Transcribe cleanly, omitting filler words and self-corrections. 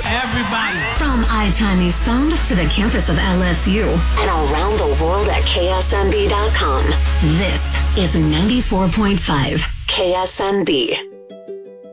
Everybody. From iTime Eastbound to the campus of LSU and around the world at KSNB.com. This is 94.5 KSNB.